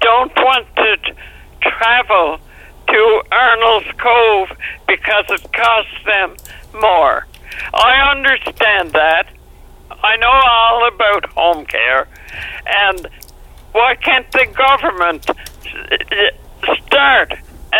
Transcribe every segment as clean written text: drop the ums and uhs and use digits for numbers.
don't want to travel to Arnold's Cove because it costs them more. I understand that. I know all about home care. And why can't the government start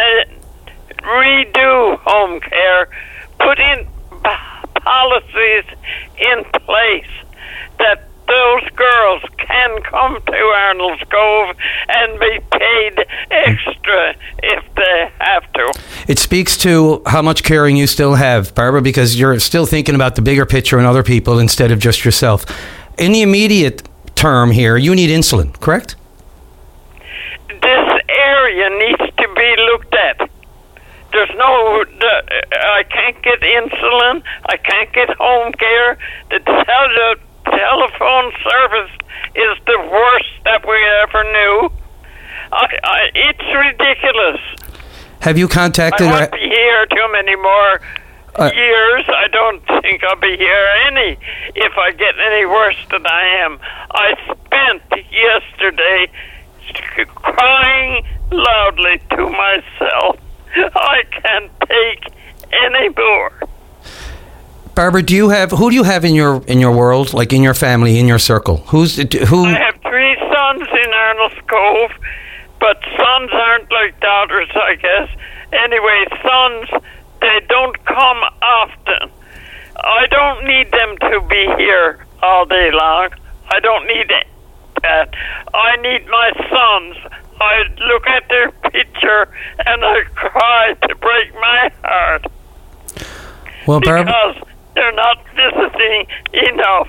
redo home care, put in policies in place that those girls can come to Arnold's Cove and be paid extra if they have to. It speaks to how much caring you still have, Barbara, because you're still thinking about the bigger picture and other people instead of just yourself. In the immediate term here, you need insulin, correct? This area needs to be looked at. There's I can't get insulin. I can't get home care. The telephone service is the worst that we ever knew. It's ridiculous. Have you contacted... I won't be here too many more years. I don't think I'll be here if I get any worse than I am. I spent yesterday crying loudly to myself. I can't take any more. Barbara, who do you have in your world, like in your family, in your circle? Who? I have 3 sons in Arnold's Cove, but sons aren't like daughters, I guess. Anyway, sons, they don't come often. I don't need them to be here all day long. I don't need that. I need my sons. I look at their picture and I cry to break my heart. Well, Barbara, because they're not visiting enough.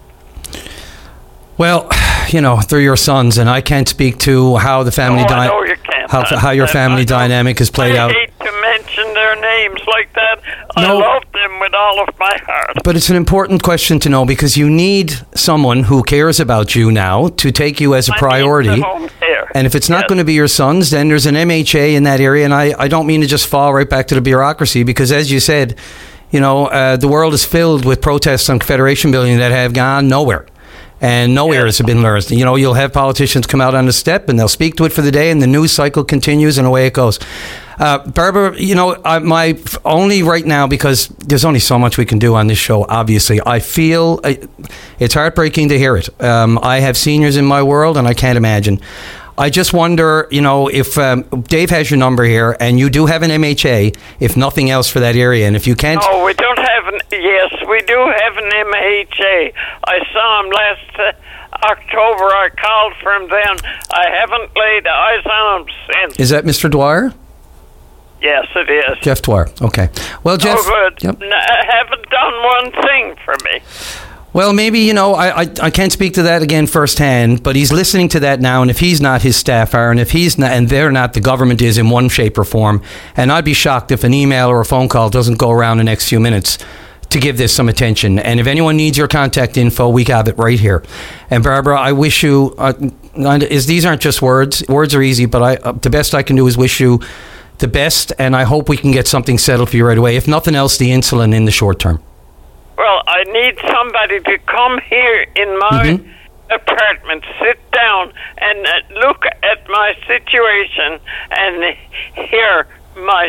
Well, they're your sons, and I can't speak to how the family how your family dynamic is played out. I hate to mention their names like that. I love them with all of my heart. But it's an important question to know because you need someone who cares about you now to take you as a priority. And if it's not going to be your sons, then there's an MHA in that area. And I don't mean to just fall right back to the bureaucracy because, as you said, the world is filled with protests on Confederation building that have gone nowhere. And no ears have been learned. You'll have politicians come out on the step and they'll speak to it for the day and the news cycle continues and away it goes. Barbara, my only right now, because there's only so much we can do on this show, obviously, I feel it's heartbreaking to hear it. I have seniors in my world and I can't imagine. I just wonder, if Dave has your number here and you do have an MHA, if nothing else for that area. And if you can't... No, we don't have yes, we do have an MHA. I saw him last October. I called from then. I haven't laid eyes on him since. Is that Mr. Dwyer? Yes, it is. Jeff Dwyer. Okay. Well, Jeff... Oh, good. Yep. Haven't done one thing for me. Well, maybe, I can't speak to that again firsthand, but he's listening to that now, and if he's not, his staff are, and if he's not, and they're not, the government is in one shape or form. And I'd be shocked if an email or a phone call doesn't go around the next few minutes to give this some attention. And if anyone needs your contact info, we have it right here. And Barbara, I wish you, these aren't just words. Words are easy, but the best I can do is wish you the best, and I hope we can get something settled for you right away. If nothing else, the insulin in the short term. Well, I need somebody to come here in my apartment, sit down, and look at my situation and hear my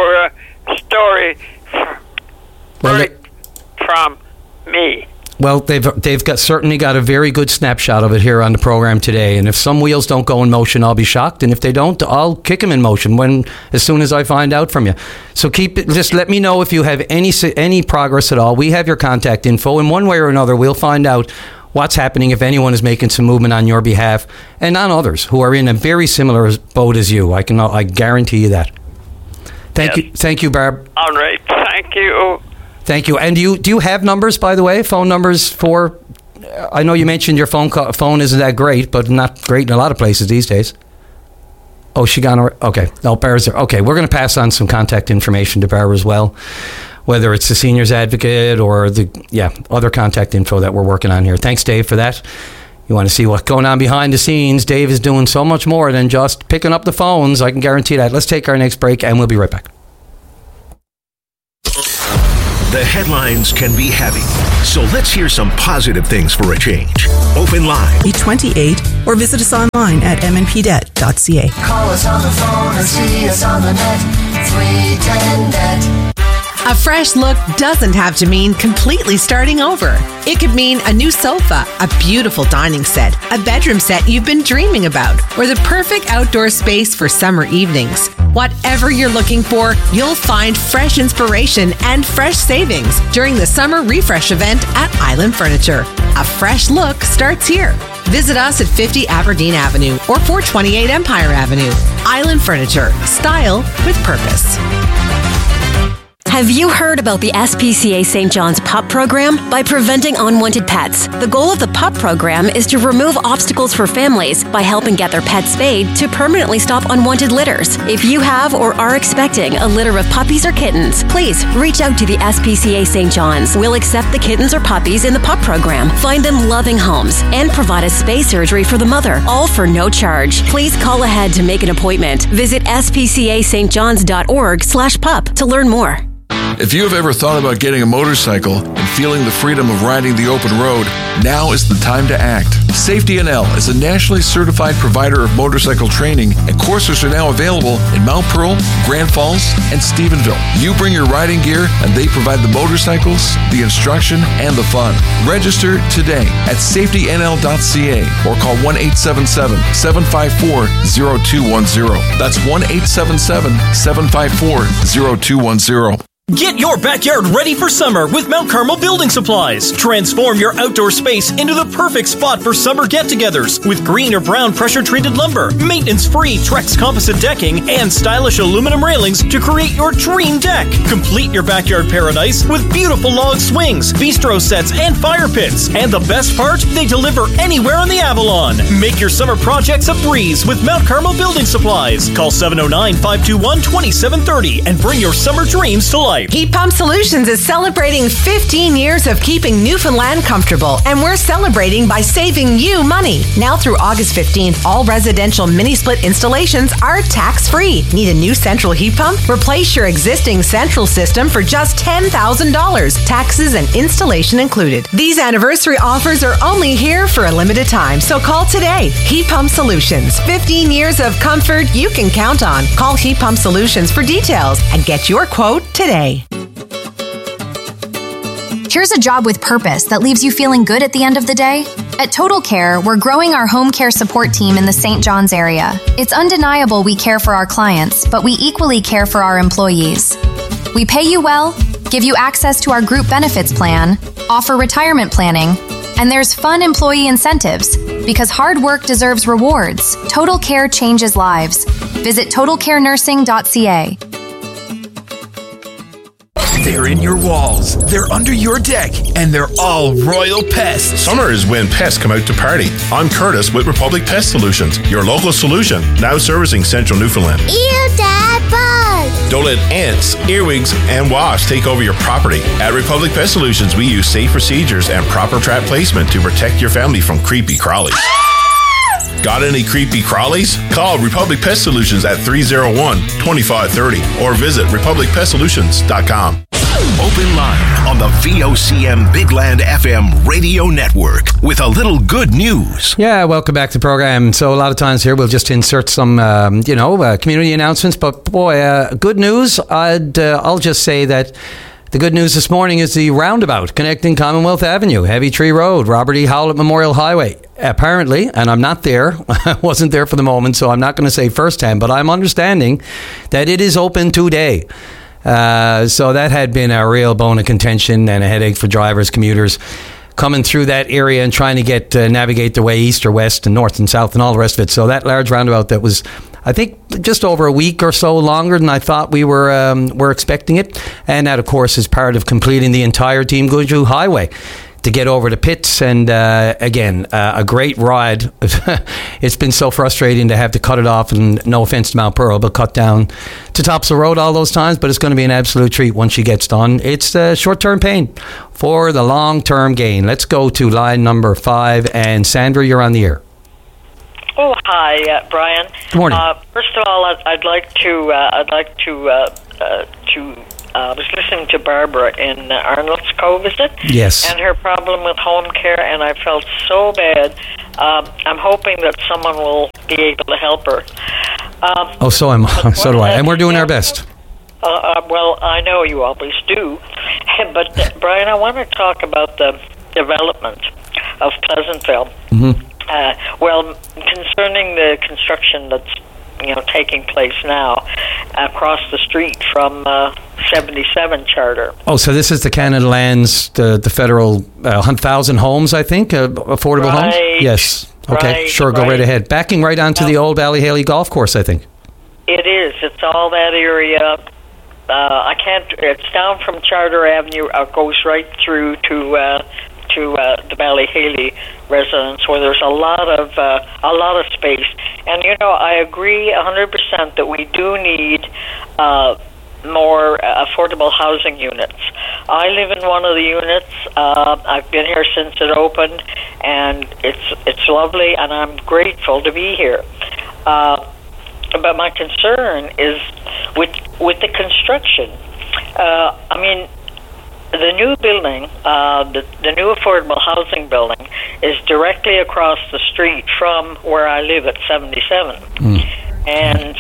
story right from me. Well, they've certainly got a very good snapshot of it here on the program today. And if some wheels don't go in motion, I'll be shocked. And if they don't, I'll kick them in motion as soon as I find out from you. So just let me know if you have any progress at all. We have your contact info. In one way or another, we'll find out what's happening if anyone is making some movement on your behalf and on others who are in a very similar boat as you. I guarantee you that. Thank you, Barb. All right. Thank you. Thank you. And do you have numbers, by the way, phone numbers for... I know you mentioned your phone isn't that great, but not great in a lot of places these days. Oh, she gone... Okay. No, Barbara's there. Okay, we're going to pass on some contact information to Barbara as well, whether it's the Seniors Advocate or other contact info that we're working on here. Thanks, Dave, for that. You want to see what's going on behind the scenes. Dave is doing so much more than just picking up the phones. I can guarantee that. Let's take our next break, and we'll be right back. The headlines can be heavy, so let's hear some positive things for a change. Open line 828 or visit us online at mnpdebt.ca. Call us on the phone or see us on the net. 310-NET. A fresh look doesn't have to mean completely starting over. It could mean a new sofa, a beautiful dining set, a bedroom set you've been dreaming about, or the perfect outdoor space for summer evenings. Whatever you're looking for, you'll find fresh inspiration and fresh savings during the summer refresh event at Island Furniture. A fresh look starts here. Visit us at 50 Aberdeen Avenue or 428 Empire Avenue. Island Furniture. Style with purpose. Have you heard about the SPCA St. John's PUP program? By preventing unwanted pets. The goal of the PUP program is to remove obstacles for families by helping get their pets spayed to permanently stop unwanted litters. If you have or are expecting a litter of puppies or kittens, please reach out to the SPCA St. John's. We'll accept the kittens or puppies in the PUP program, find them loving homes, and provide a spay surgery for the mother, all for no charge. Please call ahead to make an appointment. Visit spcastjohns.org/pup to learn more. If you have ever thought about getting a motorcycle and feeling the freedom of riding the open road, now is the time to act. Safety NL is a nationally certified provider of motorcycle training, and courses are now available in Mount Pearl, Grand Falls, and Stephenville. You bring your riding gear, and they provide the motorcycles, the instruction, and the fun. Register today at safetynl.ca or call 1-877-754-0210. That's 1-877-754-0210. Get your backyard ready for summer with Mount Carmel Building Supplies. Transform your outdoor space into the perfect spot for summer get-togethers with green or brown pressure-treated lumber, maintenance-free Trex composite decking, and stylish aluminum railings to create your dream deck. Complete your backyard paradise with beautiful log swings, bistro sets, and fire pits. And the best part, they deliver anywhere on the Avalon. Make your summer projects a breeze with Mount Carmel Building Supplies. Call 709-521-2730 and bring your summer dreams to life. Heat Pump Solutions is celebrating 15 years of keeping Newfoundland comfortable, and we're celebrating by saving you money. Now through August 15th, all residential mini-split installations are tax-free. Need a new central heat pump? Replace your existing central system for just $10,000, taxes and installation included. These anniversary offers are only here for a limited time, so call today. Heat Pump Solutions, 15 years of comfort you can count on. Call Heat Pump Solutions for details and get your quote today. Here's a job with purpose that leaves you feeling good at the end of the day. At Total Care, we're growing our home care support team in the St. John's area. It's undeniable we care for our clients, but we equally care for our employees. We pay you well, give you access to our group benefits plan, offer retirement planning, and there's fun employee incentives. Because hard work deserves rewards, Total Care changes lives. Visit totalcarenursing.ca. They're in your walls, they're under your deck, and they're all royal pests. Summer is when pests come out to party. I'm Curtis with Republic Pest Solutions, your local solution, now servicing central Newfoundland. Ew, Dad, bugs! Don't let ants, earwigs, and wasps take over your property. At Republic Pest Solutions, we use safe procedures and proper trap placement to protect your family from creepy crawlies. Got any creepy crawlies? Call Republic Pest Solutions at 301-2530 or visit republicpestsolutions.com. Open line on the VOCM Big Land FM radio network with a little good news. Yeah, welcome back to the program. So a lot of times here we'll just insert some, community announcements. But boy, good news. I'll just say that the good news this morning is the roundabout connecting Commonwealth Avenue, Heavy Tree Road, Robert E. Howlett Memorial Highway. Apparently, and I'm not there, I wasn't there for the moment, so I'm not going to say firsthand, but I'm understanding that it is open today. So that had been a real bone of contention and a headache for drivers, commuters coming through that area and trying to get navigate their way east or west and north and south and all the rest of it. So that large roundabout that was, I think, just over a week or so longer than I thought we were expecting it. And that, of course, is part of completing the entire Team Guju Highway to get over to Pitts. And again, a great ride. It's been so frustrating to have to cut it off, and no offense to Mount Pearl, but cut down to Topsail Road all those times. But it's going to be an absolute treat once she gets done. It's short-term pain for the long-term gain. Let's go to line number 5. And Sandra, you're on the air. Oh, hi, Brian. Good morning. First of all, I'd like to I was listening to Barbara in Arnold's Cove, is it? Yes. And her problem with home care, and I felt so bad. I'm hoping that someone will be able to help her. So do I. And we're doing our best. Well, I know you always do. But, Brian, I want to talk about the development of Pleasantville. Mm-hmm. Well, concerning the construction that's taking place now across the street from 77 Charter. Oh, so this is the Canada Lands, the federal 1,000 homes, I think, affordable homes? Yes. Okay, right, sure, go right ahead. Backing right onto the old Ballyhaley Golf Course, I think. It is. It's all that area. It's down from Charter Avenue. It goes right through to the Ballyhaley residence, where there's a lot of space. And I agree 100% that we do need more affordable housing units. I live in one of the units. I've been here since it opened, and it's lovely, and I'm grateful to be here. But my concern is with the construction. The new building, the new affordable housing building, is directly across the street from where I live at 77, and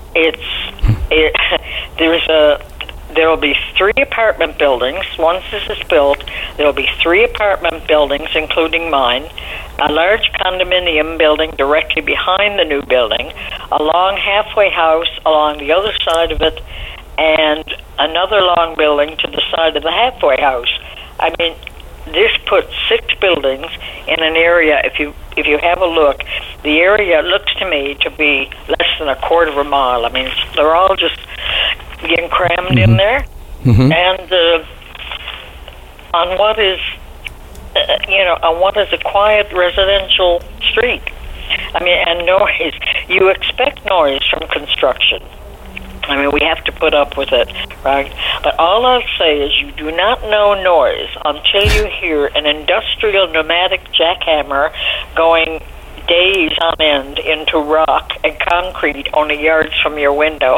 there will be 3 apartment buildings. Once this is built, there will be 3 apartment buildings, including mine, a large condominium building directly behind the new building, a long halfway house along the other side of it, and another long building to the side of the halfway house. This puts 6 buildings in an area. If you have a look, the area looks to me to be less than a quarter of a mile. They're all just getting crammed in there, and on what is a quiet residential street. And noise. You expect noise from construction. We have to put up with it, right? But all I'll say is you do not know noise until you hear an industrial pneumatic jackhammer going days on end into rock and concrete only yards from your window.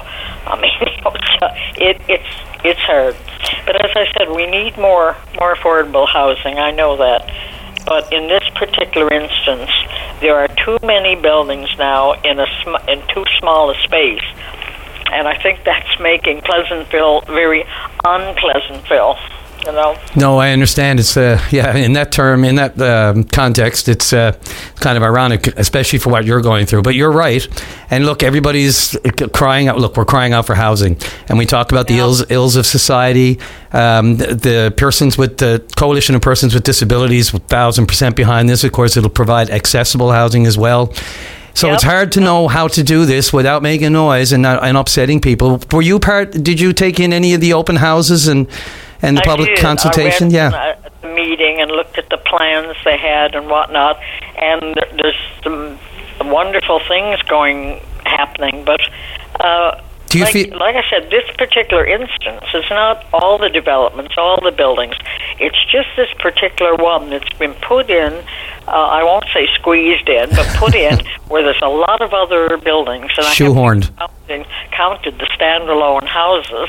It's hard. But as I said, we need more affordable housing. I know that. But in this particular instance, there are too many buildings now in too small a space. And I think that's making Pleasantville very unpleasantville, No, I understand. It's, in that term, in that context, it's kind of ironic, especially for what you're going through. But you're right. And look, everybody's crying out. Look, we're crying out for housing. And we talk about the ills of society. The persons with the Coalition of Persons with Disabilities, 1,000% behind this. Of course, it'll provide accessible housing as well. So it's hard to know how to do this without making noise and upsetting people. Did you take in any of the open houses and the public consultation? I went at the meeting and looked at the plans they had and whatnot, and there's some wonderful things happening. But like I said, this particular instance is not all the developments, all the buildings. It's just this particular one that's been put in. I won't say squeezed in, but put in where there's a lot of other buildings. And shoehorned. I counted the standalone houses.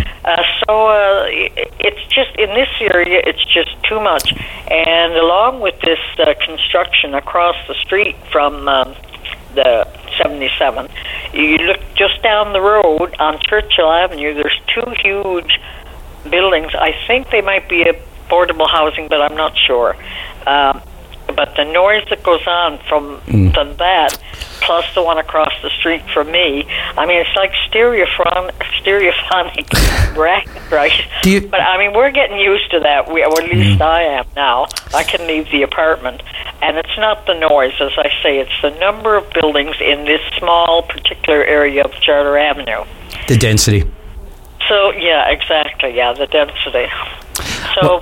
It's just, in this area, it's just too much. And along with this construction across the street from the 77, you look just down the road on Churchill Avenue, there's 2 huge buildings. I think they might be affordable housing, but I'm not sure. But the noise that goes on from that, plus the one across the street from me, it's like stereophonic racket, right? But we're getting used to that. Or at least I am now. I can leave the apartment, and it's not the noise, as I say. It's the number of buildings in this small particular area of Charter Avenue. The density. So exactly. The density. So.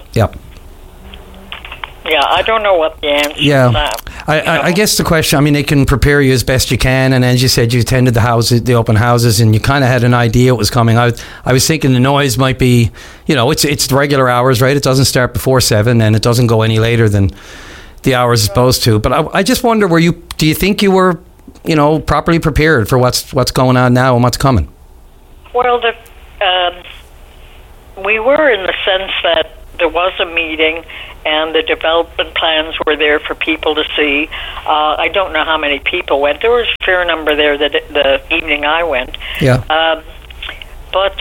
I don't know what the answer is to that. I guess the question, they can prepare you as best you can, and as you said, you attended the open houses, and you kind of had an idea what was coming out. I was thinking the noise might be, it's regular hours, right? It doesn't start before 7, and it doesn't go any later than the hours it's supposed to. But I just wonder, do you think you were, properly prepared for what's going on now and what's coming? Well, we were, in the sense that there was a meeting and the development plans were there for people to see. I don't know how many people went. There was a fair number there the evening I went. Yeah. But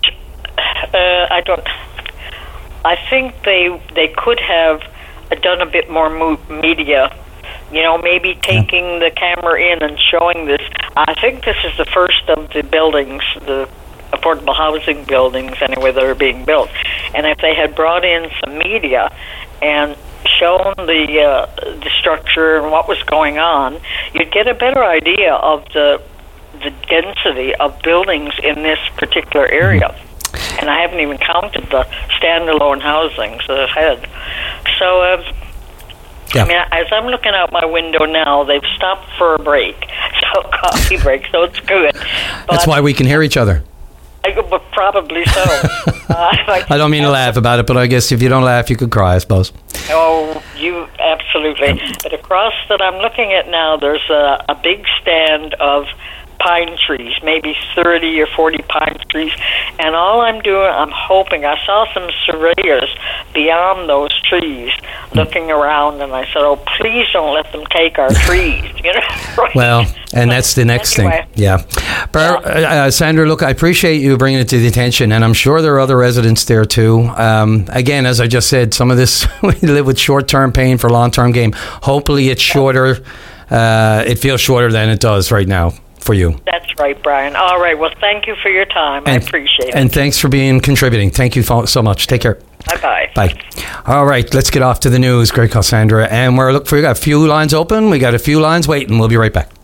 I think they could have done a bit more media. Maybe taking the camera in and showing this. I think this is the first of the buildings, the affordable housing buildings, anyway, that are being built. And if they had brought in some media and shown the structure and what was going on, you'd get a better idea of the density of buildings in this particular area. And I haven't even counted the standalone housings that I've had. So, yeah. I mean, as I'm looking out my window now, they've stopped for a break, coffee break, so it's good. But that's why we can hear each other. Probably so. I don't mean to laugh about it, but I guess if you don't laugh, you could cry, I suppose. Oh, you absolutely. But across that I'm looking at now, there's a big stand of pine trees, maybe 30 or 40 pine trees, and all I'm doing, I'm hoping, I saw some surveyors beyond those trees looking around, and I said, oh, please don't let them take our trees, Right? Well, and that's the next thing. Yeah. Sandra, look, I appreciate you bringing it to the attention, and I'm sure there are other residents there too. Again, as I just said, some of this, we live with short-term pain for long-term gain. Hopefully it's shorter. It feels shorter than it does right now for you. That's right, Brian. All right. Well, thank you for your time. I appreciate it. And thanks for contributing. Thank you so much. Take care. Bye-bye. Bye. All right. Let's get off to the news. Great call, Sandra. And we're looking for, we got a few lines open. We got a few lines waiting. We'll be right back.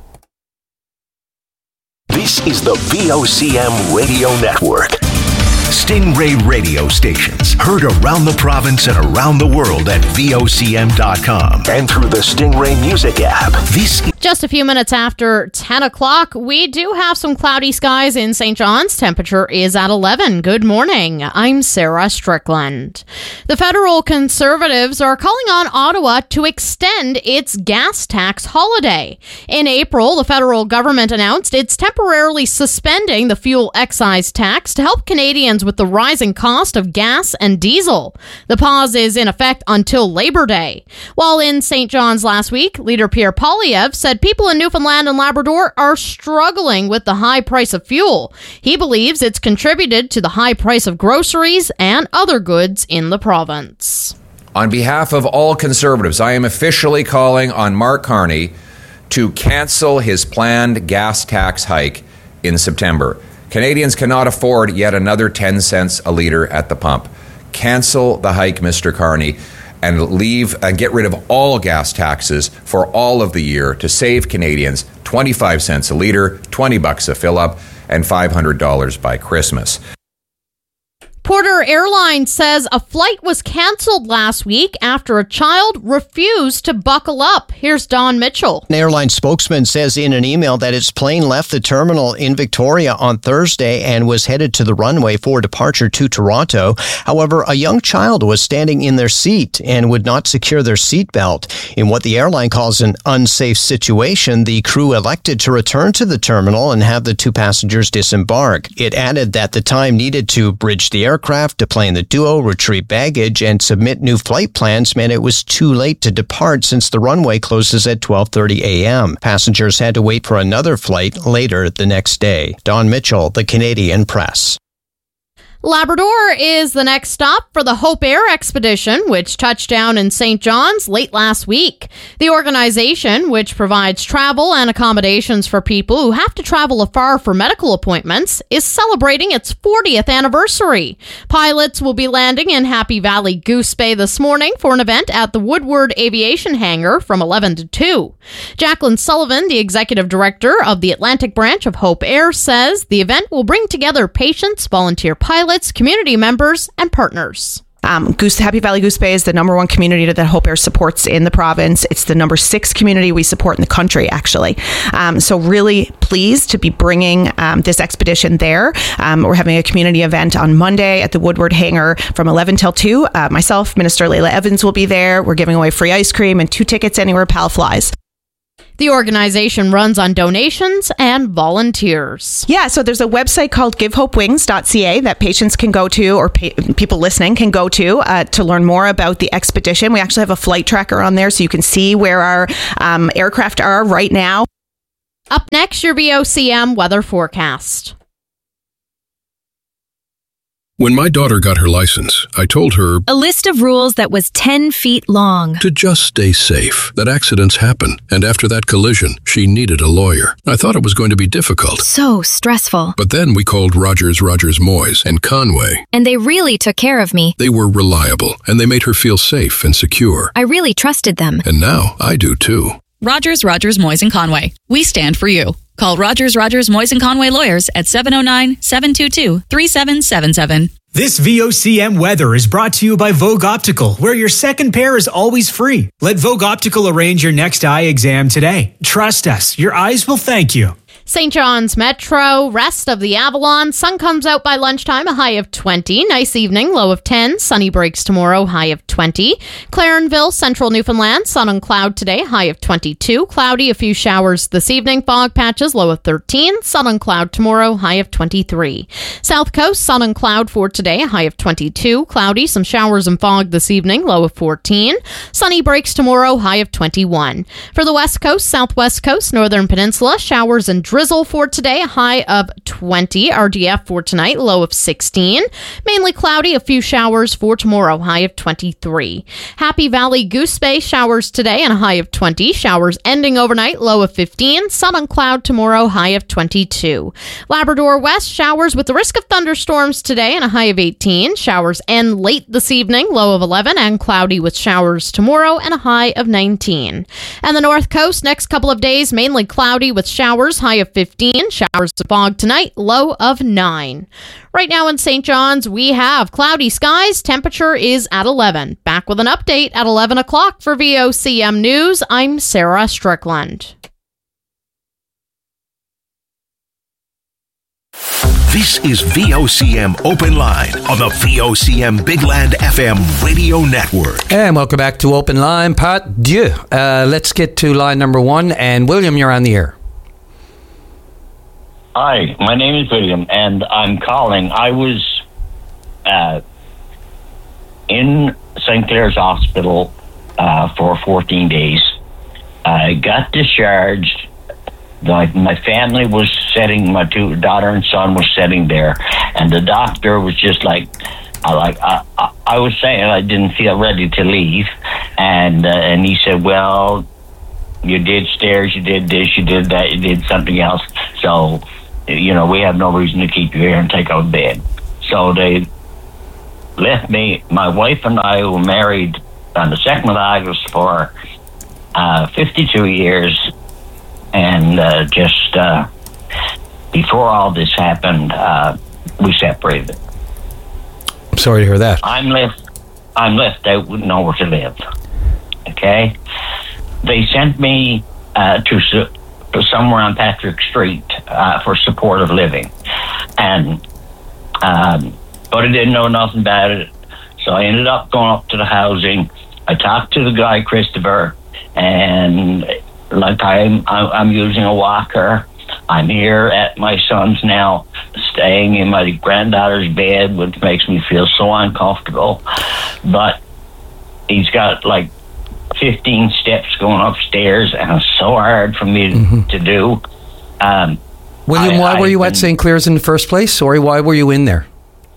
This is the VOCM Radio Network. Stingray radio stations heard around the province and around the world at VOCM.com and through the Stingray Music app. Just a few minutes after 10 o'clock, we do have some cloudy skies in St. John's. Temperature is at 11. Good morning. I'm Sarah Strickland. The federal Conservatives are calling on Ottawa to extend its gas tax holiday. In April, the federal government announced it's temporarily suspending the fuel excise tax to help Canadians with the rising cost of gas and diesel. The pause is in effect until Labor Day. While in St. John's last week, Leader Pierre Poilievre said people in Newfoundland and Labrador are struggling with the high price of fuel. He believes it's contributed to the high price of groceries and other goods in the province. On behalf of all Conservatives, I am officially calling on Mark Carney to cancel his planned gas tax hike in September. Canadians cannot afford yet another 10 cents a litre at the pump. Cancel the hike, Mr. Carney, and get rid of all gas taxes for all of the year to save Canadians 25 cents a litre, $20 a fill-up, and $500 by Christmas. Porter Airlines says a flight was canceled last week after a child refused to buckle up. Here's Don Mitchell. An airline spokesman says in an email that its plane left the terminal in Victoria on Thursday and was headed to the runway for departure to Toronto. However, a young child was standing in their seat and would not secure their seatbelt. In what the airline calls an unsafe situation, the crew elected to return to the terminal and have the two passengers disembark. It added that the time needed to bridge the aircraft, deplane the duo, retrieve baggage, and submit new flight plans meant it was too late to depart since the runway closes at 12:30 a.m. Passengers had to wait for another flight later the next day. Don Mitchell, The Canadian Press. Labrador is the next stop for the Hope Air Expedition, which touched down in St. John's late last week. The organization, which provides travel and accommodations for people who have to travel afar for medical appointments, is celebrating its 40th anniversary. Pilots will be landing in Happy Valley Goose Bay this morning for an event at the Woodward Aviation Hangar from 11 to 2. Jacqueline Sullivan, the executive director of the Atlantic branch of Hope Air, says the event will bring together patients, volunteer pilots, community members, and partners. Happy Valley Goose Bay is the number one community that Hope Air supports in the province. It's the number 6 community we support in the country, actually. So really pleased to be bringing this expedition there. We're having a community event on Monday at the Woodward Hangar from 11 till 2. Myself, Minister Layla Evans will be there. We're giving away free ice cream and 2 tickets anywhere PAL flies. The organization runs on donations and volunteers. Yeah, so there's a website called givehopewings.ca that patients can go to, or people listening can go to learn more about the expedition. We actually have a flight tracker on there so you can see where our aircraft are right now. Up next, your VOCM weather forecast. When my daughter got her license, I told her a list of rules that was 10 feet long. To just stay safe, that accidents happen. And after that collision, she needed a lawyer. I thought it was going to be difficult. So stressful. But then we called Rogers Moyes and Conway. And they really took care of me. They were reliable, and they made her feel safe and secure. I really trusted them. And now I do too. Rogers, Moyes and Conway. We stand for you. Call Rogers, Moyes and Conway lawyers at 709-722-3777. This VOCM weather is brought to you by Vogue Optical, where your second pair is always free. Let Vogue Optical arrange your next eye exam today. Trust us, your eyes will thank you. St. John's Metro, rest of the Avalon. Sun comes out by lunchtime, a high of 20. Nice evening, low of 10. Sunny breaks tomorrow, high of 20. Clarenville, Central Newfoundland, sun and cloud today, high of 22. Cloudy, a few showers this evening. Fog patches, low of 13. Sun and cloud tomorrow, high of 23. South Coast, sun and cloud for today, a high of 22. Cloudy, some showers and fog this evening, low of 14. Sunny breaks tomorrow, high of 21. For the West Coast, Southwest Coast, Northern Peninsula, showers and drizzle for today, a high of 20. RDF for tonight, low of 16. Mainly cloudy, a few showers for tomorrow, high of 23. Happy Valley Goose Bay, showers today and a high of 20. Showers ending overnight, low of 15. Sun and cloud tomorrow, high of 22. Labrador West, showers with the risk of thunderstorms today and a high of 18. Showers end late this evening, low of 11, and cloudy with showers tomorrow and a high of 19. And the North Coast, next couple of days, mainly cloudy with showers, high of 15. Showers of fog tonight, low of 9. Right now in St. John's, we have cloudy skies. Temperature is at 11. Back with an update at 11 o'clock for VOCM News. I'm Sarah Strickland. This is VOCM Open Line on the VOCM Big Land FM radio network. And welcome back to Open Line. Pat Dieu. Let's get to line number 1. And William, you're on the air. Hi, my name is William, and I'm calling. I was in St. Clair's Hospital for 14 days. I got discharged. My family was sitting, my daughter and son was sitting there, and the doctor was just like, I was saying I didn't feel ready to leave, and he said, well, you did stairs, you did this, you did that, you did something else, so we have no reason to keep you here and take out bed. So they left me. My wife and I were married on the 2nd of August for 52 years. And just before all this happened, we separated. I'm sorry to hear that. I'm left out with nowhere to live. Okay? They sent me to somewhere on Patrick Street for supportive living, and but I didn't know nothing about it, so I ended up going up to the housing. I talked to the guy Christopher, and like I'm using a walker. I'm here at my son's now, staying in my granddaughter's bed, which makes me feel so uncomfortable, but he's got like 15 steps going upstairs, and it's so hard for me to do. William, why were you at St. Clair's in the first place? Sorry, why were you in there?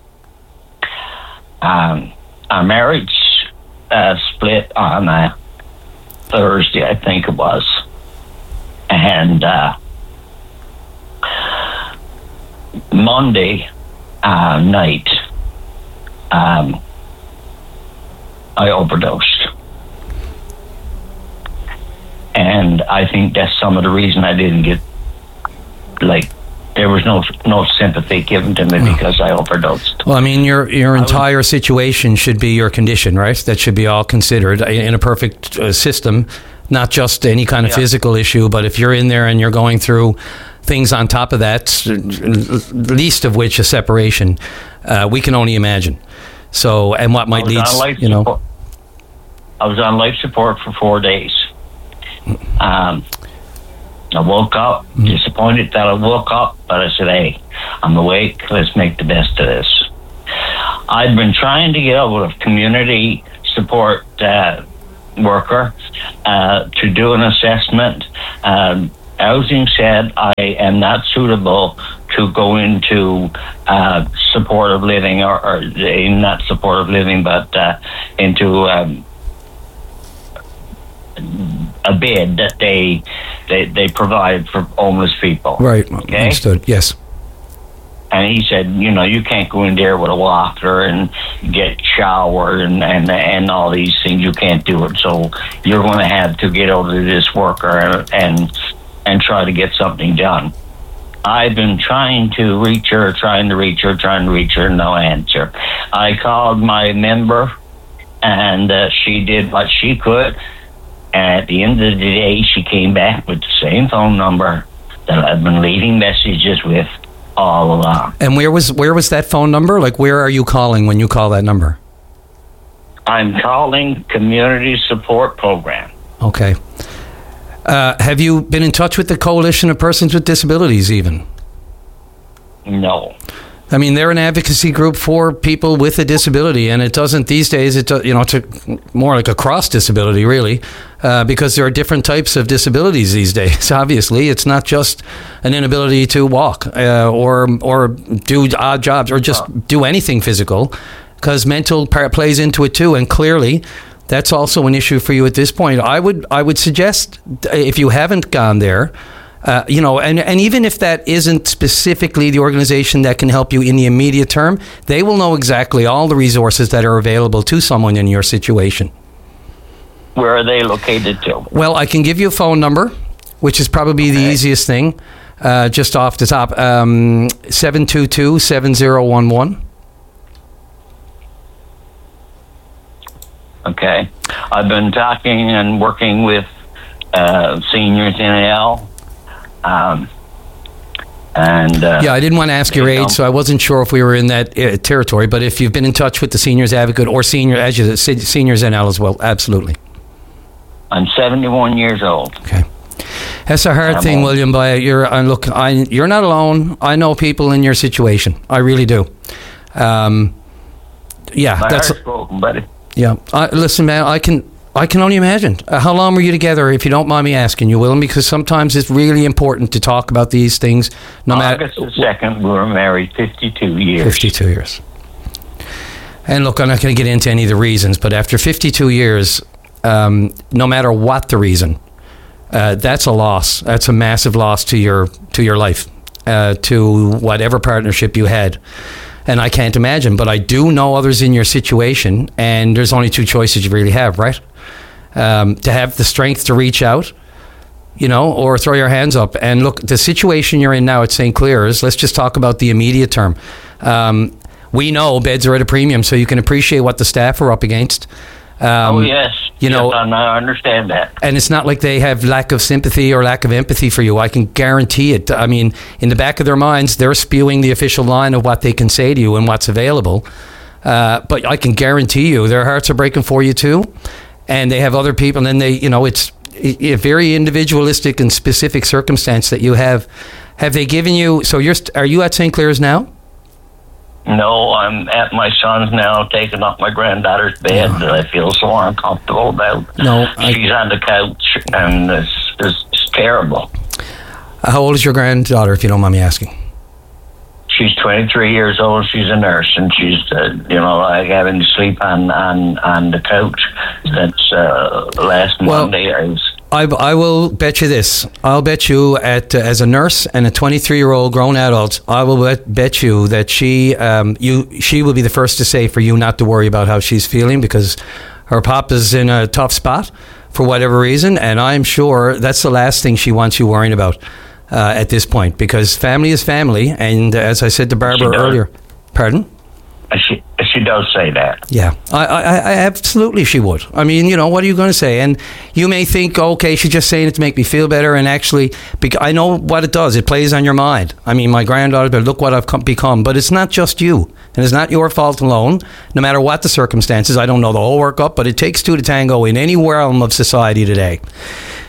Our marriage split on a Thursday, I think it was. And Monday night, I overdosed. And I think that's some of the reason I didn't get, there was no sympathy given to me because I overdosed. Well, I mean, your entire situation should be your condition, right? That should be all considered in a perfect system, not just any kind of physical issue, but if you're in there and you're going through things on top of that, least of which a separation, we can only imagine. So, and what might lead, I was on life support for 4 days. I woke up, disappointed that I woke up, but I said, hey, I'm awake. Let's make the best of this. I've been trying to get over a community support worker to do an assessment. Housing said I am not suitable to go into supportive living, or not supportive living, but into a bed that they provide for homeless people. Right. Okay? Understood. Yes. And he said, you can't go in there with a water and get showered and all these things. You can't do it. So you're going to have to get over to this worker and try to get something done. I've been trying to reach her, no answer. I called my member, and she did what she could. And at the end of the day, she came back with the same phone number that I've been leaving messages with all along. And where was that phone number? Like, where are you calling when you call that number? I'm calling Community Support Program. Okay. Have you been in touch with the Coalition of Persons with Disabilities even? No. I mean, they're an advocacy group for people with a disability, and it doesn't these days. It's more like a cross disability, really, because there are different types of disabilities these days. Obviously, it's not just an inability to walk or do odd jobs or just do anything physical, because mental plays into it too, and clearly that's also an issue for you at this point. I would suggest, if you haven't gone there, and even if that isn't specifically the organization that can help you in the immediate term, they will know exactly all the resources that are available to someone in your situation. Where are they located to? Well, I can give you a phone number, which is probably the easiest thing, just off the top, 722-7011. Okay. I've been talking and working with Seniors NL. I didn't want to ask your age, so I wasn't sure if we were in that territory. But if you've been in touch with the Seniors Advocate or Seniors NL as well, absolutely. I'm 71 years old. Okay, that's a hard thing, William. But you're not alone. I know people in your situation. I really do. My heart's broken, buddy. Yeah, listen, man. I can only imagine. How long were you together, if you don't mind me asking you, Willem? Because sometimes it's really important to talk about these things. August the 2nd, we were married 52 years. 52 years. And look, I'm not going to get into any of the reasons, but after 52 years, no matter what the reason, that's a loss. That's a massive loss to your life, to whatever partnership you had. And I can't imagine, but I do know others in your situation, and there's only two choices you really have, right? To have the strength to reach out, or throw your hands up. And look, the situation you're in now at St. Clair's, let's just talk about the immediate term. We know beds are at a premium, so you can appreciate what the staff are up against. Yes. I understand that. And it's not like they have lack of sympathy or lack of empathy for you. I can guarantee it. I mean, in the back of their minds, they're spewing the official line of what they can say to you and what's available. But I can guarantee you their hearts are breaking for you too. And they have other people, and then it's a very individualistic and specific circumstance that you have. Have they given you, are you at St. Clair's now? No, I'm at my son's now, taking up my granddaughter's bed that I feel so uncomfortable about. She's on the couch, and it's terrible. How old is your granddaughter, if you don't mind me asking? She's 23 years old. She's a nurse, and she's, like having to sleep on the couch since last Monday. I will bet you this. I'll bet you as a nurse and a 23-year-old grown adult, I will bet you that she will be the first to say for you not to worry about how she's feeling, because her pop is in a tough spot for whatever reason, and I'm sure that's the last thing she wants you worrying about at this point, because family is family, and as I said to Barbara earlier, pardon? She does say that. Yeah, I absolutely she would. I mean, what are you going to say? And you may think, okay, she's just saying it to make me feel better. And actually, I know what it does. It plays on your mind. I mean, my granddaughter, but look what I've become. But it's not just you. And it's not your fault alone, no matter what the circumstances. I don't know the whole workup, but it takes two to tango in any realm of society today.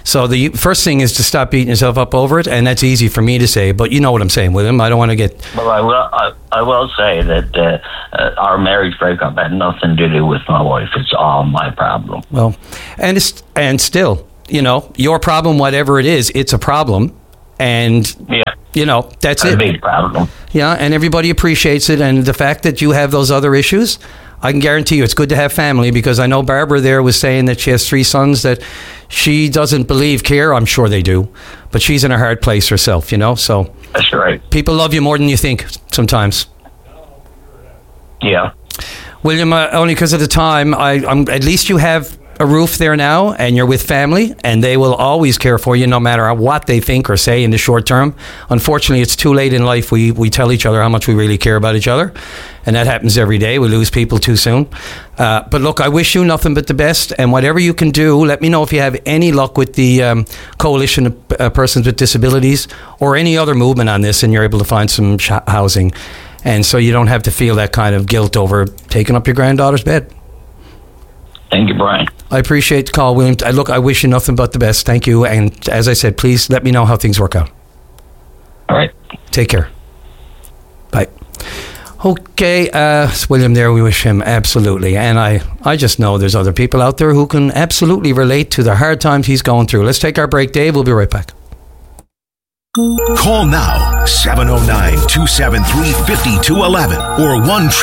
So the first thing is to stop beating yourself up over it, and that's easy for me to say, but you know what I'm saying, William. I don't want to get... Well, I will say that our marriage breakup had nothing to do with my wife. It's all my problem. Well, and still, you know, your problem, whatever it is, it's a problem. And, you know, that's it. A big problem. Yeah, and everybody appreciates it. And the fact that you have those other issues, I can guarantee you it's good to have family, because I know Barbara there was saying that she has 3 sons that she doesn't believe care. I'm sure they do. But she's in a hard place herself, you know, so. That's right. People love you more than you think sometimes. Yeah. William, only because of the time, I'm at least you have a roof there now, and you're with family, and they will always care for you no matter what they think or say in the short term. Unfortunately, it's too late in life. We tell each other how much we really care about each other, and that happens every day. We lose people too soon. But look, I wish you nothing but the best, and whatever you can do, let me know if you have any luck with the Coalition of Persons with Disabilities or any other movement on this, and you're able to find some housing, and so you don't have to feel that kind of guilt over taking up your granddaughter's bed. Thank you, Brian. I appreciate the call, William. Look, I wish you nothing but the best. Thank you. And as I said, please let me know how things work out. All right. Take care. Bye. Okay, it's William there. We wish him absolutely. And I just know there's other people out there who can absolutely relate to the hard times he's going through. Let's take our break, Dave. We'll be right back. Call now, 709-273-5211 or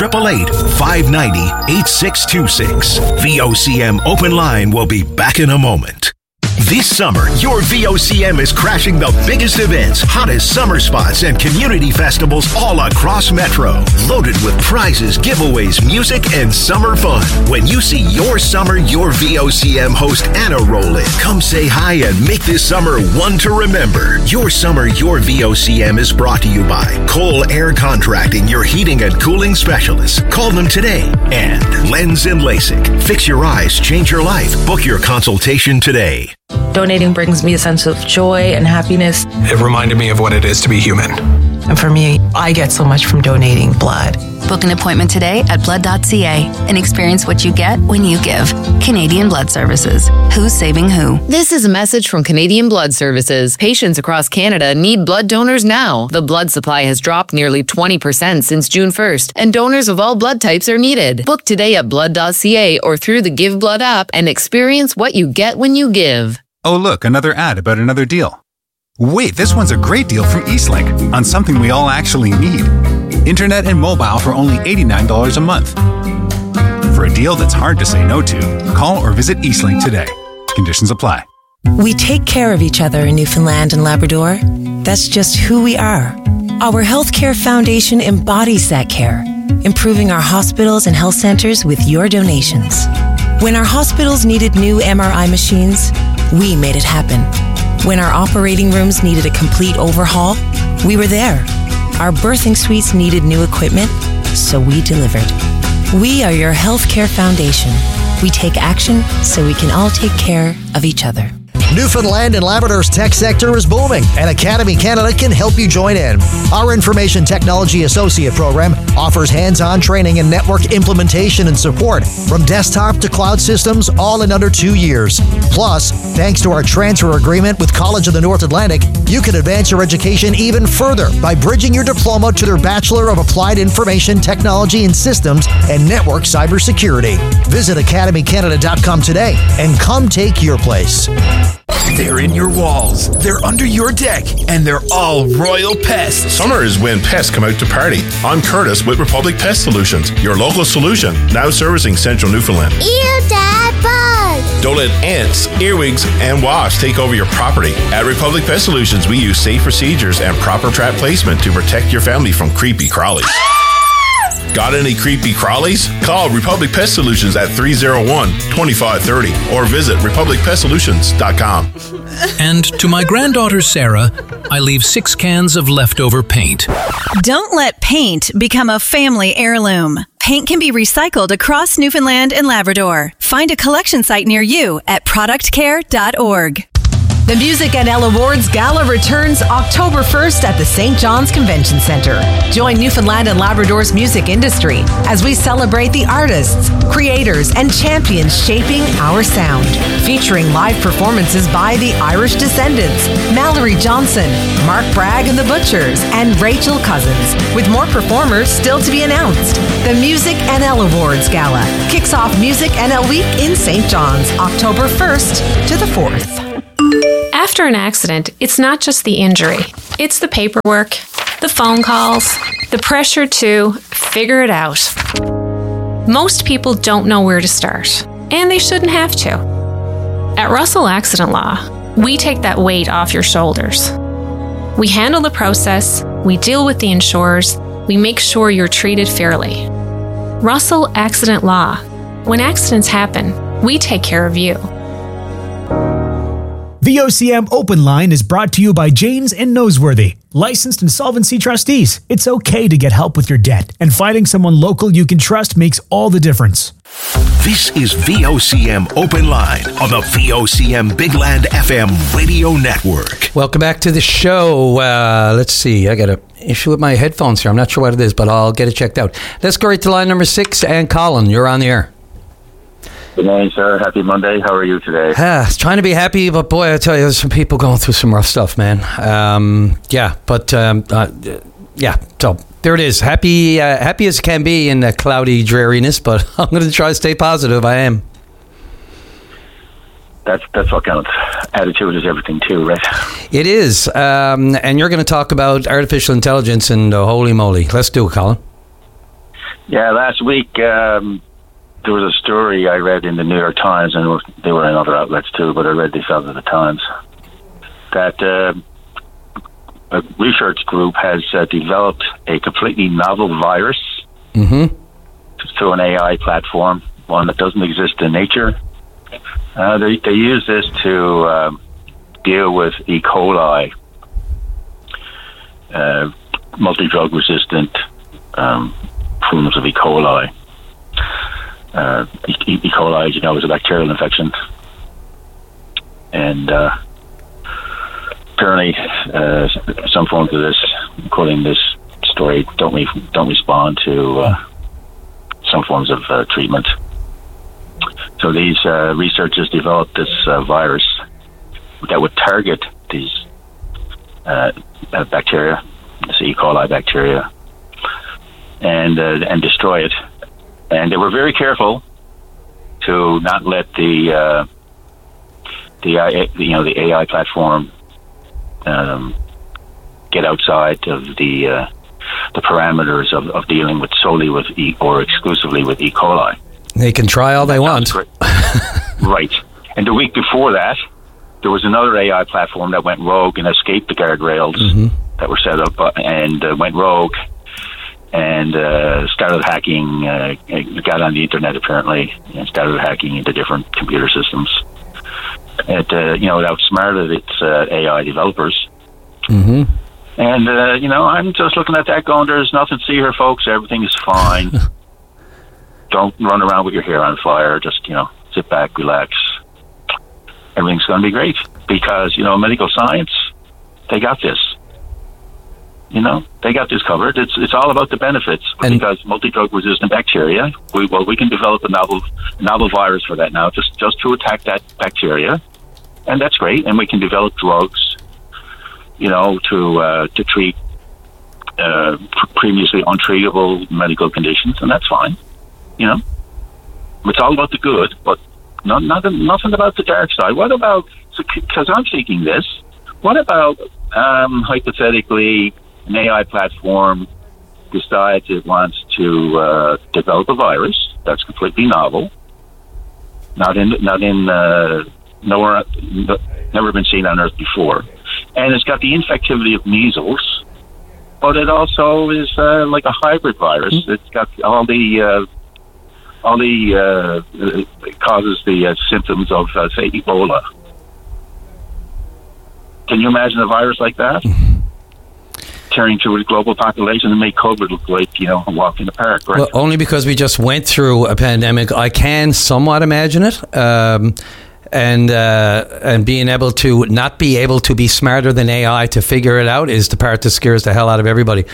1-888-590-8626. VOCM Open Line will be back in a moment. This summer, your VOCM is crashing the biggest events, hottest summer spots, and community festivals all across Metro. Loaded with prizes, giveaways, music, and summer fun. When you see your summer, your VOCM host Anna roll in. Come say hi and make this summer one to remember. Your summer, your VOCM is brought to you by Cole Air Contracting, your heating and cooling specialists. Call them today. And Lens and LASIK. Fix your eyes, change your life. Book your consultation today. Donating brings me a sense of joy and happiness. It reminded me of what it is to be human. And for me, I get so much from donating blood. Book an appointment today at blood.ca and experience what you get when you give. Canadian Blood Services. Who's saving who? This is a message from Canadian Blood Services. Patients across Canada need blood donors now. The blood supply has dropped nearly 20% since June 1st, and donors of all blood types are needed. Book today at blood.ca or through the Give Blood app and experience what you get when you give. Oh, look, another ad about another deal. Wait, this one's a great deal from Eastlink on something we all actually need. Internet and mobile for only $89 a month. For a deal that's hard to say no to, call or visit Eastlink today. Conditions apply. We take care of each other in Newfoundland and Labrador. That's just who we are. Our Healthcare Foundation embodies that care, improving our hospitals and health centers with your donations. When our hospitals needed new MRI machines, we made it happen. When our operating rooms needed a complete overhaul, we were there. Our birthing suites needed new equipment, so we delivered. We are your Healthcare Foundation. We take action so we can all take care of each other. Newfoundland and Labrador's tech sector is booming, and Academy Canada can help you join in. Our Information Technology Associate program offers hands-on training in network implementation and support, from desktop to cloud systems, all in under 2 years. Plus, thanks to our transfer agreement with College of the North Atlantic, you can advance your education even further by bridging your diploma to their Bachelor of Applied Information Technology and Systems and Network Cybersecurity. Visit academycanada.com today and come take your place. They're in your walls, they're under your deck, and they're all royal pests. Summer is when pests come out to party. I'm Curtis with Republic Pest Solutions, your local solution, now servicing central Newfoundland. Ew, Dad, bug! Don't let ants, earwigs, and wasps take over your property. At Republic Pest Solutions, we use safe procedures and proper trap placement to protect your family from creepy crawlies. Got any creepy crawlies? Call Republic Pest Solutions at 301-2530 or visit republicpestsolutions.com. And to my granddaughter Sarah, I leave 6 cans of leftover paint. Don't let paint become a family heirloom. Paint can be recycled across Newfoundland and Labrador. Find a collection site near you at productcare.org. The Music NL Awards Gala returns October 1st at the St. John's Convention Center. Join Newfoundland and Labrador's music industry as we celebrate the artists, creators, and champions shaping our sound. Featuring live performances by the Irish Descendants, Mallory Johnson, Mark Bragg and the Butchers, and Rachel Cousins, with more performers still to be announced. The Music NL Awards Gala kicks off Music NL Week in St. John's, October 1st to the 4th. After an accident, it's not just the injury. It's the paperwork, the phone calls, the pressure to figure it out. Most people don't know where to start, and they shouldn't have to. At Russell Accident Law, we take that weight off your shoulders. We handle the process, we deal with the insurers, we make sure you're treated fairly. Russell Accident Law. When accidents happen, we take care of you. VOCM Open Line is brought to you by Janes and Noseworthy, licensed insolvency trustees. It's okay to get help with your debt, and finding someone local you can trust makes all the difference. This is VOCM Open Line on the VOCM Big Land FM radio network. Welcome back to the show. Let's see. I got an issue with my headphones here. I'm not sure what it is, but I'll get it checked out. Let's go right to line number 6. And Colin, you're on the air. Good morning, sir. Happy Monday. How are you today? Trying to be happy, but boy, I tell you, there's some people going through some rough stuff, man. So there it is. Happy as can be in the cloudy dreariness, but I'm going to try to stay positive. I am. That's what counts. Attitude is everything too, right? It is. And you're going to talk about artificial intelligence and holy moly. Let's do it, Colin. Yeah, last week there was a story I read in the New York Times, and they were in other outlets too, but I read this out of the Times, that a research group has developed a completely novel virus through an AI platform, one that doesn't exist in nature. They use this to deal with E. coli, multi-drug resistant forms of E. coli. E. coli, as you know, is a bacterial infection, and apparently some forms of this, including this story, don't respond to some forms of treatment. So these researchers developed this virus that would target these bacteria, this E. coli bacteria, and destroy it. And they were very careful to not let the AI platform get outside of the parameters of dealing with solely with or exclusively with E. coli. They can try all they want. Right. And the week before that, there was another AI platform that went rogue and escaped the guardrails that were set up and went rogue and started hacking, got on the internet apparently, and started hacking into different computer systems. It outsmarted its AI developers. And, I'm just looking at that going, there's nothing to see here, folks. Everything is fine. Don't run around with your hair on fire. Just, sit back, relax. Everything's going to be great because, medical science, they got this. They got this covered. It's all about the benefits because multi-drug resistant bacteria. We can develop a novel virus for that now, just to attack that bacteria, and that's great. And we can develop drugs, to treat previously untreatable medical conditions, and that's fine. It's all about the good, but nothing about the dark side. What about? Because I'm thinking this. What about hypothetically? An AI platform decides it wants to develop a virus that's completely novel, nowhere, never been seen on Earth before, and it's got the infectivity of measles, but it also is like a hybrid virus. It's got all the it causes the symptoms of say Ebola. Can you imagine a virus like that? Turning to a global population and make COVID look like, a walk in the park, right? Well, only because we just went through a pandemic, I can somewhat imagine it. and being able to not be able to be smarter than AI to figure it out is the part that scares the hell out of everybody.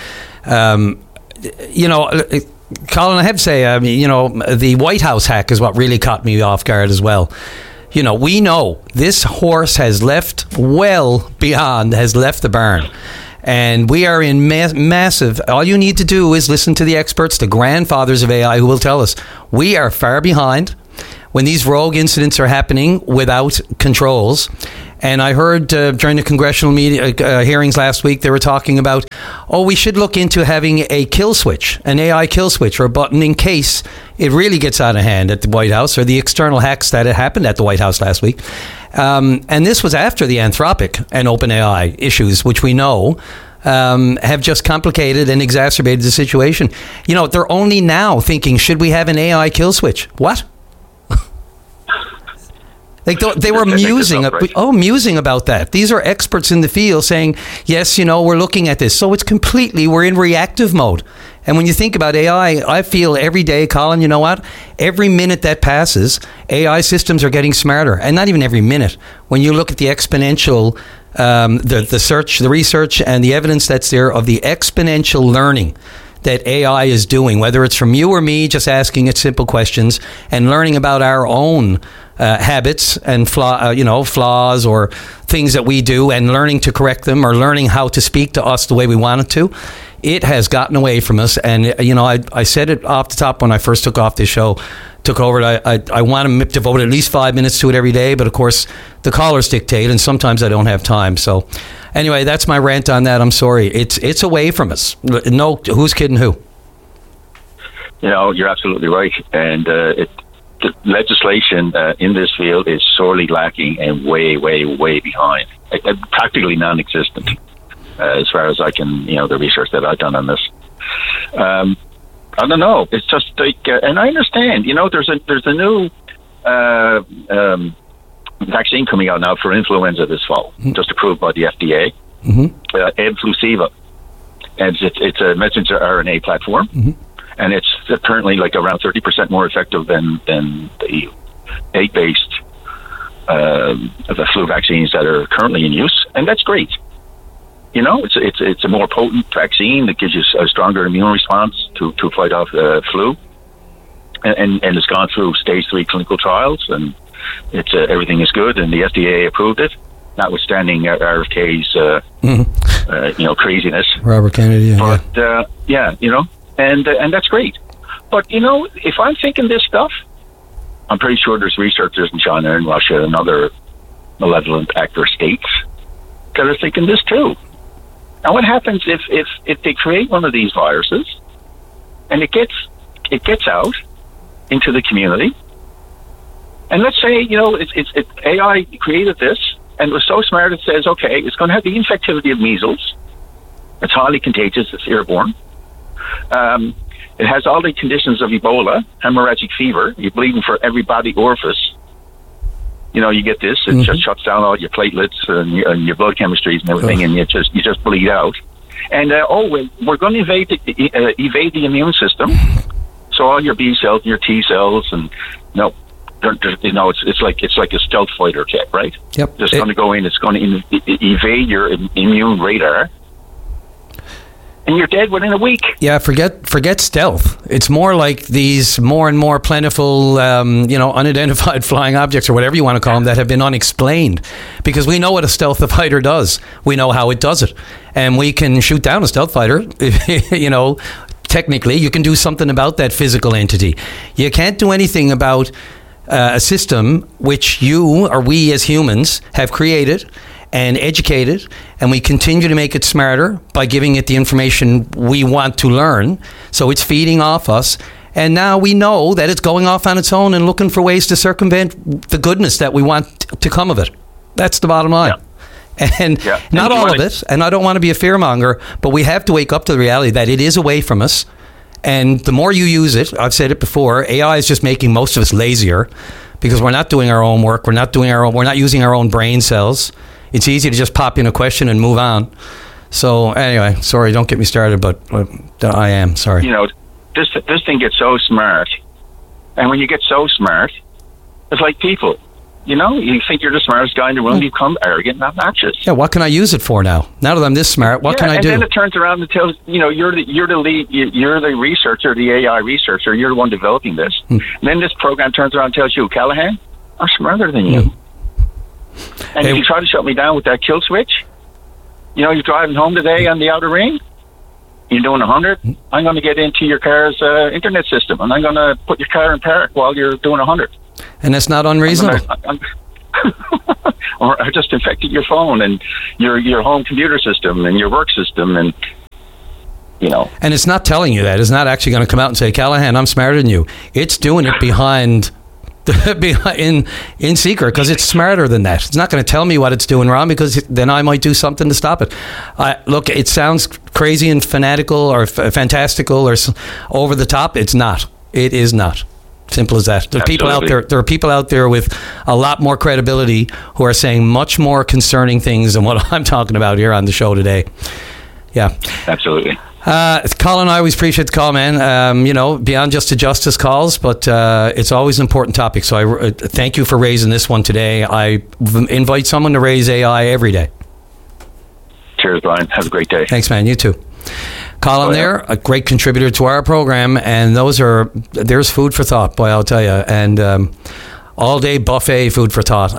Colin, I have to say, the White House hack is what really caught me off guard as well. We know this horse has left the barn. And we are in massive... All you need to do is listen to the experts, the grandfathers of AI, who will tell us we are far behind when these rogue incidents are happening without controls. And I heard during the congressional hearings last week, they were talking about, we should look into having a kill switch, an AI kill switch or a button in case it really gets out of hand at the White House, or the external hacks that had happened at the White House last week. And this was after the Anthropic and OpenAI issues, which we know have just complicated and exacerbated the situation. They're only now thinking, should we have an AI kill switch? What? They were musing about that. These are experts in the field saying, yes, we're looking at this. So we're in reactive mode. And when you think about AI, I feel every day, Colin, you know what? Every minute that passes, AI systems are getting smarter. And not even every minute. When you look at the exponential, the research and the evidence that's there of the exponential learning that AI is doing, whether it's from you or me, just asking it simple questions and learning about our own habits and flaws or things that we do, and learning to correct them, or learning how to speak to us the way we want it to. It has gotten away from us. And, I said it off the top when I first took over it. I want to devote at least 5 minutes to it every day. But, of course, the callers dictate, and sometimes I don't have time. So, anyway, that's my rant on that. I'm sorry. It's away from us. No, who's kidding who? You're absolutely right. And the legislation in this field is sorely lacking and way, way, way behind. Practically non-existent. As far as I can, the research that I've done on this. I don't know. It's just like, and I understand, there's a new vaccine coming out now for influenza this fall, just approved by the FDA, Ebflusiva. And it's a messenger RNA platform, and it's apparently like around 30% more effective than the egg-based the flu vaccines that are currently in use, and that's great. It's a more potent vaccine that gives you a stronger immune response to fight off flu, and it's gone through stage 3 clinical trials, and it's everything is good, and the FDA approved it, notwithstanding RFK's craziness. Robert Kennedy, but and that's great. But if I'm thinking this stuff, I'm pretty sure there's researchers in China and Russia and other malevolent actor states that are thinking this too. Now, what happens if they create one of these viruses and it gets out into the community? And let's say it's AI created this and was so smart it says, okay, it's going to have the infectivity of measles. It's highly contagious. It's airborne. It has all the conditions of Ebola, hemorrhagic fever. You're bleeding for every body orifice. You get this. It just shuts down all your platelets and your blood chemistries and everything, and you just bleed out. And we're going to evade the immune system. So all your B cells, your T cells, and it's like a stealth fighter jet, right? Yep. Just going to go in. It's going to evade your immune radar. And you're dead within a week. Yeah, forget stealth. It's more like these more and more plentiful, unidentified flying objects, or whatever you want to call them, that have been unexplained. Because we know what a stealth fighter does. We know how it does it. And we can shoot down a stealth fighter, technically. You can do something about that physical entity. You can't do anything about a system which you or we as humans have created and educated, and we continue to make it smarter by giving it the information we want to learn. So it's feeding off us, and now we know that it's going off on its own and looking for ways to circumvent the goodness that we want to come of it. That's the bottom line. Yeah. And not all of it, and I don't want to be a fearmonger, but we have to wake up to the reality that it is away from us. And the more you use it, I've said it before, AI is just making most of us lazier because we're not doing our own work. We're not using our own brain cells. It's easy to just pop in a question and move on. So anyway, sorry, don't get me started, but I am sorry. This thing gets so smart, and when you get so smart, it's like people. You know, you think you're the smartest guy in the room, you become arrogant and obnoxious. Yeah, what can I use it for now? Now that I'm this smart, what can I do? And then it turns around and tells, you know, you're the lead, you're the researcher, the AI researcher, you're the one developing this. And then this program turns around and tells you, Callahan, I'm smarter than you. And if you try to shut me down with that kill switch, you know, you're driving home today on the outer ring, you're doing 100, I'm going to get into your car's internet system, and I'm going to put your car in park while you're doing 100. And that's not unreasonable. Or I just infected your phone and your home computer system and your work system, and you know. And it's not telling you that. It's not actually going to come out and say, Callahan, I'm smarter than you. It's doing it behind in secret, because it's smarter than that. It's not going to tell me what it's doing wrong, because then I might do something to stop it. Look, it sounds crazy and fanatical or fantastical or over the top. It's not. It is not. Simple as that. There are people out there. There are people out there with a lot more credibility who are saying much more concerning things than what I'm talking about here on the show today. Yeah, absolutely. Colin, I always appreciate the call, man. You know, beyond just the justice calls, but it's always an important topic. So I thank you for raising this one today. I invite someone to raise AI every day. Cheers, Brian. Have a great day. Thanks, man. You too. Colin there, a great contributor to our program, and there's food for thought, boy, I'll tell you. And all day buffet food for thought.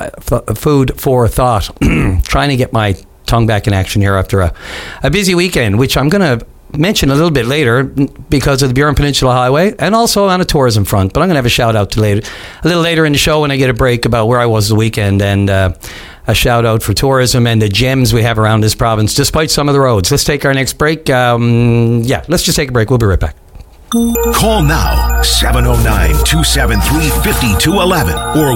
Trying to get my tongue back in action here after a busy weekend, which I'm going to mention a little bit later because of the Burin Peninsula Highway, and also on a tourism front. But I'm going to have a shout out a little later in the show when I get a break about where I was the weekend, and a shout out for tourism and the gems we have around this province, despite some of the roads. Let's take our next break. Let's just take a break. We'll be right back. Call now, 709-273-5211 or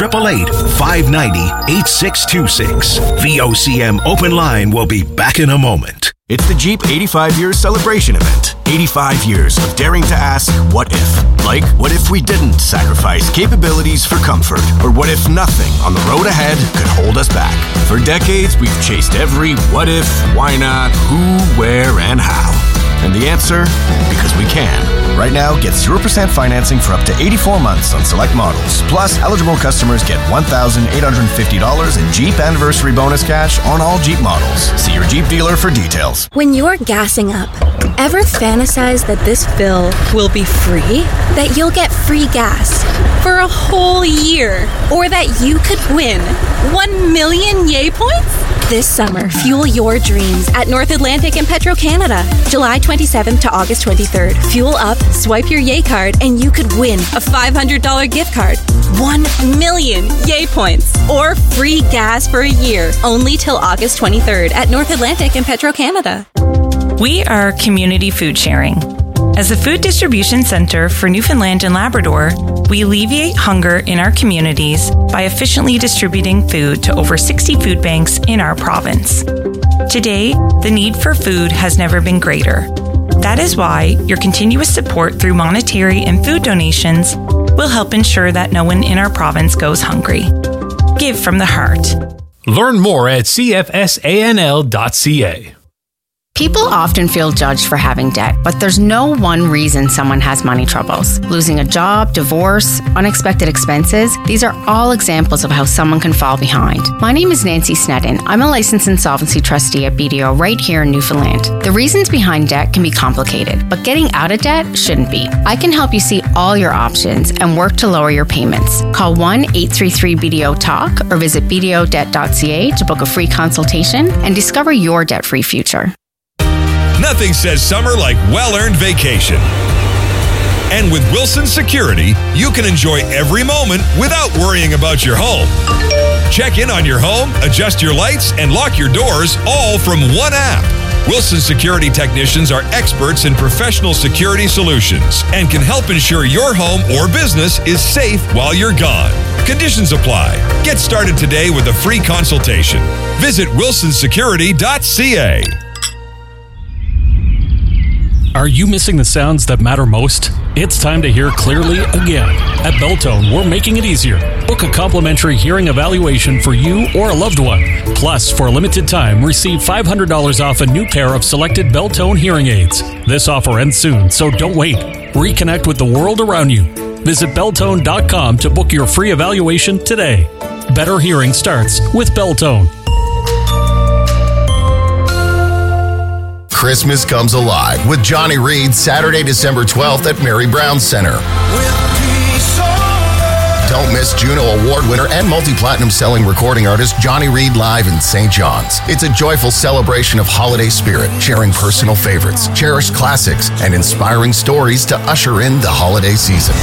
1-888-590-8626. VOCM Open Line will be back in a moment. It's the Jeep 85 Years Celebration Event. 85 years of daring to ask, what if? Like, what if we didn't sacrifice capabilities for comfort? Or what if nothing on the road ahead could hold us back? For decades, we've chased every what if, why not, who, where, and how. And the answer? Because we can. Right now, get 0% financing for up to 84 months on select models. Plus, eligible customers get $1,850 in Jeep Anniversary Bonus cash on all Jeep models. See your Jeep dealer for details. When you're gassing up, ever fantasize that this fill will be free? That you'll get free gas for a whole year? Or that you could win 1 million Yay points? This summer, fuel your dreams at North Atlantic and Petro-Canada. July 27th to August 23rd. Fuel up, swipe your Yay card, and you could win a $500 gift card, 1 million Yay points, or free gas for a year, only till August 23rd at North Atlantic and Petro-Canada. We are Community Food Sharing. As a food distribution center for Newfoundland and Labrador, we alleviate hunger in our communities by efficiently distributing food to over 60 food banks in our province. Today, the need for food has never been greater. That is why your continuous support through monetary and food donations will help ensure that no one in our province goes hungry. Give from the heart. Learn more at cfsanl.ca. People often feel judged for having debt, but there's no one reason someone has money troubles. Losing a job, divorce, unexpected expenses, these are all examples of how someone can fall behind. My name is Nancy Sneddon. I'm a licensed insolvency trustee at BDO right here in Newfoundland. The reasons behind debt can be complicated, but getting out of debt shouldn't be. I can help you see all your options and work to lower your payments. Call 1-833-BDO-TALK or visit bdodebt.ca to book a free consultation and discover your debt-free future. Nothing says summer like well-earned vacation. And with Wilson Security, you can enjoy every moment without worrying about your home. Check in on your home, adjust your lights, and lock your doors all from one app. Wilson Security technicians are experts in professional security solutions and can help ensure your home or business is safe while you're gone. Conditions apply. Get started today with a free consultation. Visit wilsonsecurity.ca. Are you missing the sounds that matter most? It's time to hear clearly again. At Beltone, we're making it easier. Book a complimentary hearing evaluation for you or a loved one. Plus, for a limited time, receive $500 off a new pair of selected Beltone hearing aids. This offer ends soon, so don't wait. Reconnect with the world around you. Visit Beltone.com to book your free evaluation today. Better hearing starts with Beltone. Christmas comes alive with Johnny Reed Saturday, December 12th at Mary Brown Center. Don't miss Juno Award winner and multi-platinum selling recording artist Johnny Reed live in St. John's. It's a joyful celebration of holiday spirit, sharing personal favorites, cherished classics, and inspiring stories to usher in the holiday season.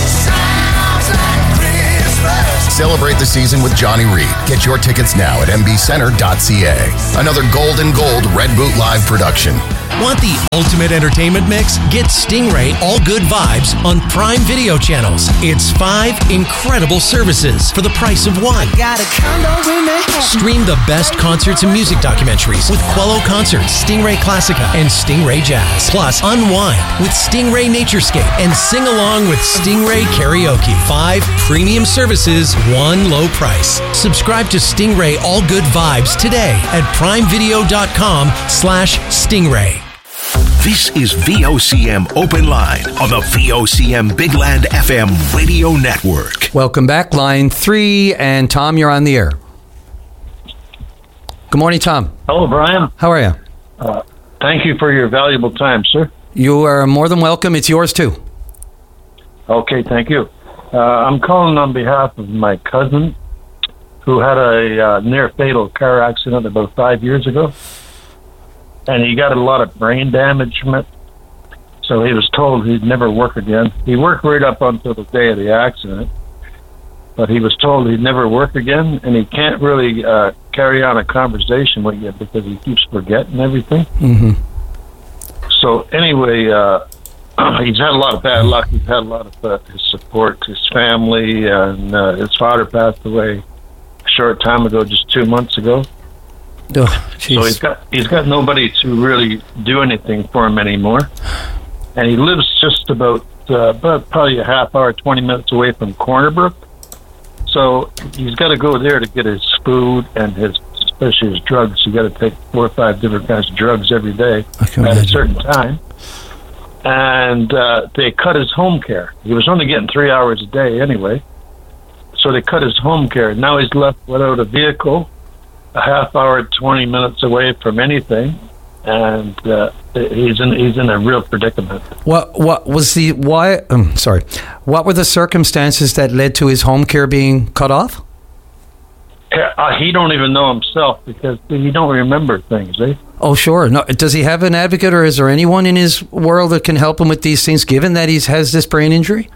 Celebrate the season with Johnny Reed. Get your tickets now at mbcenter.ca. Another Golden Gold Red Boot Live production. Want the ultimate entertainment mix? Get Stingray All Good Vibes on Prime Video channels. It's 5 incredible services for the price of one. Stream the best concerts and music documentaries with Quello Concerts, Stingray Classica, and Stingray Jazz. Plus, unwind with Stingray Naturescape and sing along with Stingray Karaoke. 5 premium services, one low price. Subscribe to Stingray All Good Vibes today at primevideo.com/Stingray. This is VOCM Open Line on the VOCM Big Land FM radio network. Welcome back, line 3, and Tom, you're on the air. Good morning, Tom. Hello, Brian. How are you? Thank you for your valuable time, sir. You are more than welcome. It's yours, too. Okay, thank you. I'm calling on behalf of my cousin who had a near-fatal car accident about 5 years ago. And he got a lot of brain damage from it. So he was told he'd never work again. He worked right up until the day of the accident. But he was told he'd never work again. And he can't really carry on a conversation with you because he keeps forgetting everything. Mm-hmm. So anyway, he's had a lot of bad luck. He's had a lot of his support, his family. And his father passed away a short time ago, just 2 months ago. Oh, so he's got nobody to really do anything for him anymore, and he lives just about probably a half hour, 20 minutes away from Corner Brook. So he's got to go there to get his food and especially his drugs. You got to take 4 or 5 different kinds of drugs every day at a certain time. And they cut his home care. He was only getting 3 hours a day anyway, so they cut his home care. Now he's left without a vehicle, a half hour, 20 minutes away from anything, and he's in a real predicament. What was the why? Sorry, what were the circumstances that led to his home care being cut off? He don't even know himself because he don't remember things. Oh, sure. No, does he have an advocate, or is there anyone in his world that can help him with these things, given that he has this brain injury?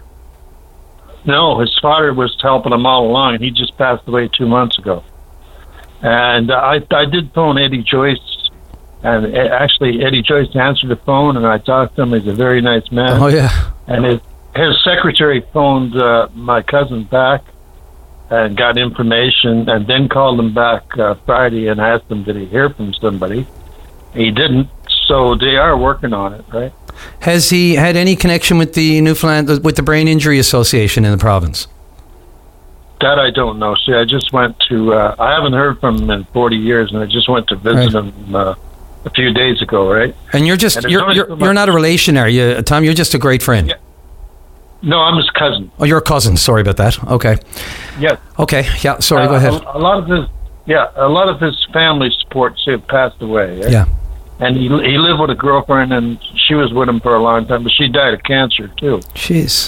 No, his father was helping him all along, and he just passed away 2 months ago. And I did phone Eddie Joyce, and actually Eddie Joyce answered the phone, and I talked to him. He's a very nice man. Oh, yeah. And his secretary phoned my cousin back and got information, and then called him back Friday and asked him, did he hear from somebody? He didn't, so they are working on it, right? Has he had any connection with the with the Brain Injury Association in the province? That I don't know. See, I just went to, I haven't heard from him in 40 years, and I just went to visit him a few days ago, right? And you're not a relation, are you, Tom? You're just a great friend. Yeah. No, I'm his cousin. Oh, you're a cousin. Sorry about that. Okay. Yes. Okay. Yeah. Sorry. Go ahead. A lot of his family supports have passed away. Eh? Yeah. And he lived with a girlfriend, and she was with him for a long time, but she died of cancer too. Jeez.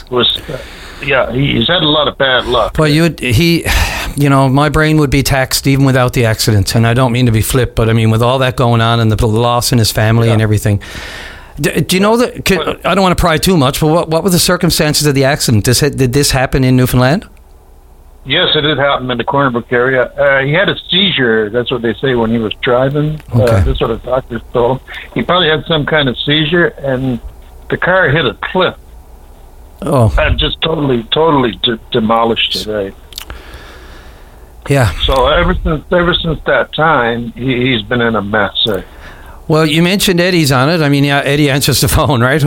He's had a lot of bad luck. Well, my brain would be taxed even without the accident, and I don't mean to be flip, but I mean with all that going on and the loss in his family and everything. Do you know that? I don't want to pry too much, but what were the circumstances of the accident? Did this happen in Newfoundland? Yes, it did happen in the Corner Brook area. He had a seizure. That's what they say when he was driving. Okay. That's what the doctors told him. He probably had some kind of seizure, and the car hit a cliff. Oh. And just totally demolished it. Right? Yeah. So ever since that time, he's been in a mess. Right? Well, you mentioned Eddie's on it. I mean, yeah, Eddie answers the phone, right?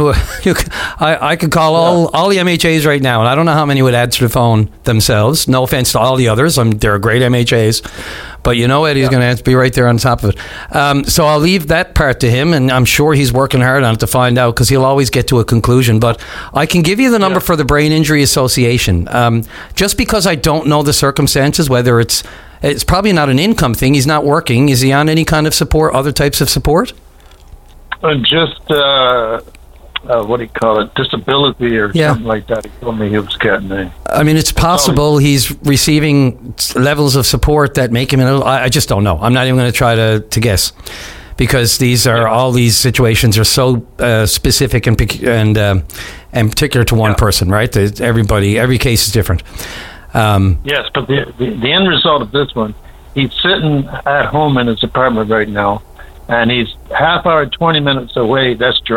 I could call all the MHAs right now, and I don't know how many would answer the phone themselves. No offense to all the others. They're great MHAs. But Eddie's going to be right there on top of it. So I'll leave that part to him, and I'm sure he's working hard on it to find out, because he'll always get to a conclusion. But I can give you the number for the Brain Injury Association. Just because I don't know the circumstances, whether it's probably not an income thing. He's not working. Is he on any kind of support, other types of support? Just, what do you call it, disability or something like that. He told me he was getting it's possible he's receiving levels of support that make him I just don't know. I'm not even going to try to guess, because all these situations are so specific and particular to one person, right? Every case is different. Yes, but the end result of this one, he's sitting at home in his apartment right now, and he's half hour, 20 minutes away. That's